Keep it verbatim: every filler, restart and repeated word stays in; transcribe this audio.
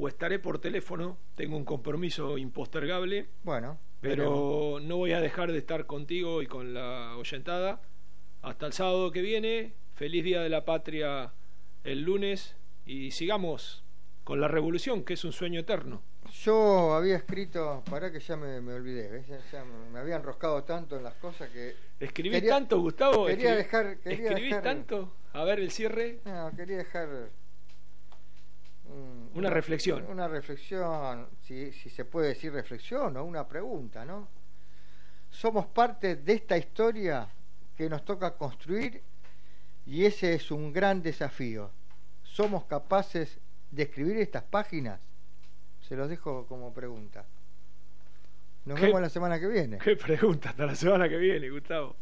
o estaré por teléfono. Tengo un compromiso impostergable. Bueno, pero veremos. No voy a dejar de estar contigo y con la oyentada hasta el sábado que viene. Feliz Día de la Patria el lunes y sigamos con la revolución, que es un sueño eterno. Yo había escrito, para que ya me, me olvidé, ¿ves? Ya, ya me había enroscado tanto en las cosas que... ¿Escribís quería, tanto, Gustavo? Quería dejar... Quería ¿Escribís dejar, tanto? A ver el cierre. No, quería dejar... Um, una reflexión. Una reflexión, si, si se puede decir reflexión o una pregunta, ¿no? Somos parte de esta historia que nos toca construir y ese es un gran desafío. ¿Somos capaces de escribir estas páginas? Se los dejo como pregunta. Nos ¿Qué, vemos la semana que viene. Qué pregunta, hasta la semana que viene, Gustavo.